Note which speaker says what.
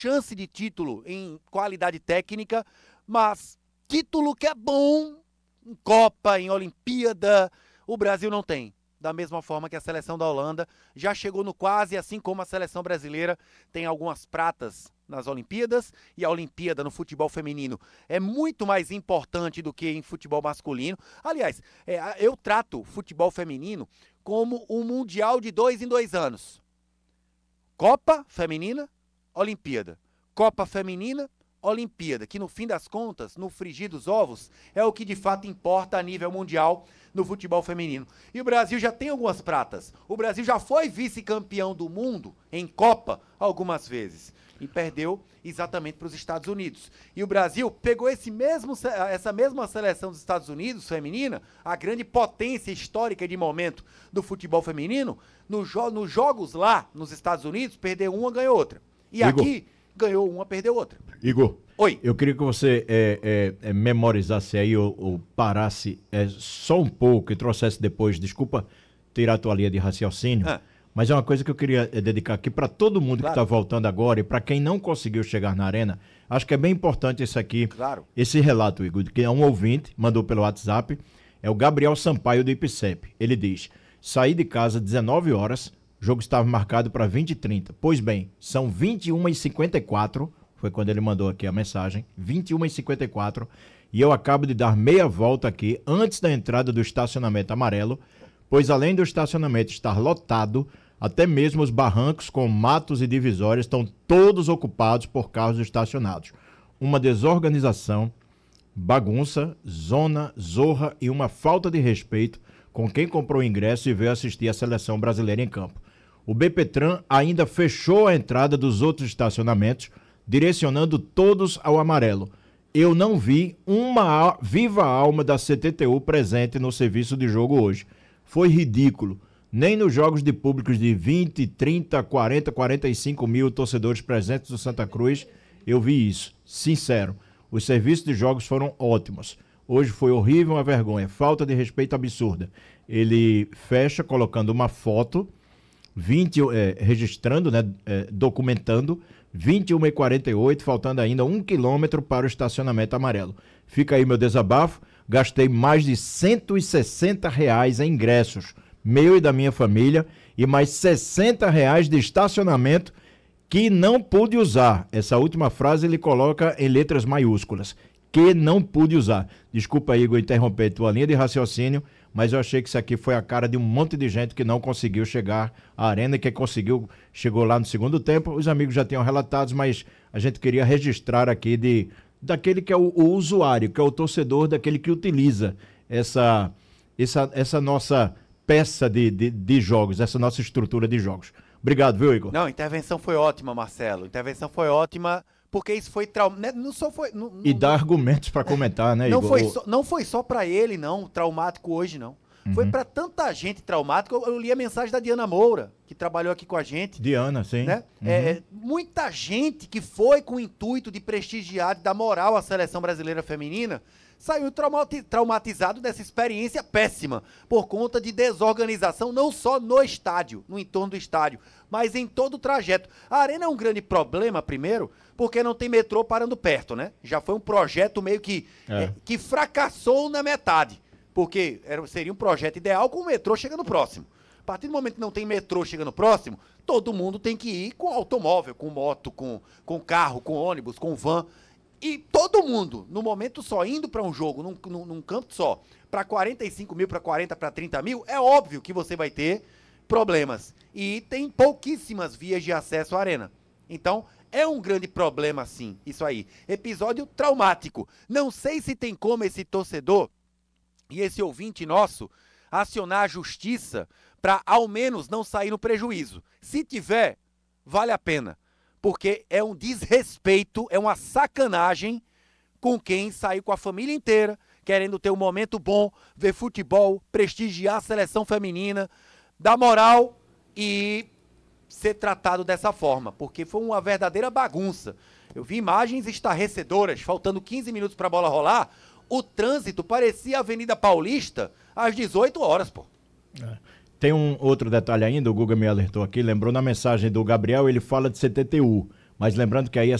Speaker 1: chance de título em qualidade técnica, mas título que é bom em Copa, em Olimpíada, o Brasil não tem. Da mesma forma que a seleção da Holanda já chegou no quase, assim como a seleção brasileira tem algumas pratas nas Olimpíadas, e a Olimpíada no futebol feminino é muito mais importante do que em futebol masculino. Aliás, eu trato futebol feminino como um mundial de 2 em 2 anos. Copa feminina, Olimpíada. Copa feminina, Olimpíada, que no fim das contas, no frigir dos ovos, é o que de fato importa a nível mundial no futebol feminino. E o Brasil já tem algumas pratas. O Brasil já foi vice-campeão do mundo em Copa algumas vezes e perdeu exatamente para os Estados Unidos. E o Brasil pegou essa mesma seleção dos Estados Unidos, feminina, a grande potência histórica de momento do futebol feminino, nos jogos lá nos Estados Unidos, perdeu uma, ganhou outra. E
Speaker 2: Igor,
Speaker 1: aqui, ganhou uma, perdeu outra.
Speaker 2: Igor,
Speaker 1: Oi.
Speaker 2: Eu queria que você memorizasse aí ou parasse só um pouco e trouxesse depois, desculpa tirar a tua linha de raciocínio, mas é uma coisa que eu queria dedicar aqui para todo mundo que está voltando agora e para quem não conseguiu chegar na arena. Acho que é bem importante isso aqui, esse relato, Igor, que é um ouvinte, mandou pelo WhatsApp, é o Gabriel Sampaio do IPCEP. Ele diz: saí de casa 19 horas, o jogo estava marcado para 20h30. Pois bem, são 21h54, foi quando ele mandou aqui a mensagem, 21h54, e eu acabo de dar meia volta aqui antes da entrada do estacionamento amarelo, pois além do estacionamento estar lotado, até mesmo os barrancos com matos e divisórias estão todos ocupados por carros estacionados. Uma desorganização, bagunça, zona, zorra e uma falta de respeito com quem comprou o ingresso e veio assistir a seleção brasileira em campo. O BPTran ainda fechou a entrada dos outros estacionamentos, direcionando todos ao amarelo. Eu não vi uma viva alma da CTTU presente no serviço de jogo hoje. Foi ridículo. Nem nos jogos de públicos de 20, 30, 40, 45 mil torcedores presentes do Santa Cruz, eu vi isso. Sincero, os serviços de jogos foram ótimos. Hoje foi horrível, uma vergonha, falta de respeito absurda. Ele fecha colocando uma foto, registrando, documentando, 21h48, faltando ainda 1 quilômetro para o estacionamento amarelo. Fica aí meu desabafo. Gastei mais de R$160 em ingressos, meu e da minha família, e mais R$60 de estacionamento que não pude usar. Essa última frase ele coloca em letras maiúsculas, que não pude usar. Desculpa, Igor, interromper tua linha de raciocínio, mas eu achei que isso aqui foi a cara de um monte de gente que não conseguiu chegar à arena, e quem conseguiu chegou lá no segundo tempo. Os amigos já tinham relatado, mas a gente queria registrar aqui daquele que é o usuário, que é o torcedor, daquele que utiliza essa nossa peça de jogos, essa nossa estrutura de jogos. Obrigado, viu, Igor?
Speaker 1: Não, a intervenção foi ótima, Marcelo. A intervenção foi ótima, porque isso foi
Speaker 2: E dá argumentos para comentar, né, Igor?
Speaker 1: Não foi só para ele, não, traumático hoje, não. Foi para tanta gente traumática. Eu li a mensagem da Diana Moura, que trabalhou aqui com a gente.
Speaker 2: Diana, sim.
Speaker 1: Né? Muita gente que foi com o intuito de prestigiar, de dar moral à seleção brasileira feminina, saiu traumatizado dessa experiência péssima, por conta de desorganização, não só no estádio, no entorno do estádio, mas em todo o trajeto. A arena é um grande problema, primeiro, porque não tem metrô parando perto, né? Já foi um projeto meio que fracassou na metade, porque seria um projeto ideal com o metrô chegando próximo. A partir do momento que não tem metrô chegando próximo, todo mundo tem que ir com automóvel, com moto, com carro, com ônibus, com van. E todo mundo, no momento só, indo para um jogo, num campo só, para 45 mil, para 40, para 30 mil, é óbvio que você vai ter problemas. E tem pouquíssimas vias de acesso à arena. Então, é um grande problema, sim, isso aí. Episódio traumático. Não sei se tem como esse torcedor e esse ouvinte nosso acionar a justiça para, ao menos, não sair no prejuízo. Se tiver, vale a pena. Porque é um desrespeito, é uma sacanagem com quem saiu com a família inteira, querendo ter um momento bom, ver futebol, prestigiar a seleção feminina, dar moral e ser tratado dessa forma, porque foi uma verdadeira bagunça. Eu vi imagens estarrecedoras, faltando 15 minutos para a bola rolar, o trânsito parecia a Avenida Paulista às 18 horas, pô.
Speaker 2: Tem um outro detalhe ainda, o Guga me alertou aqui, lembrou na mensagem do Gabriel, ele fala de CTTU, Mas lembrando que aí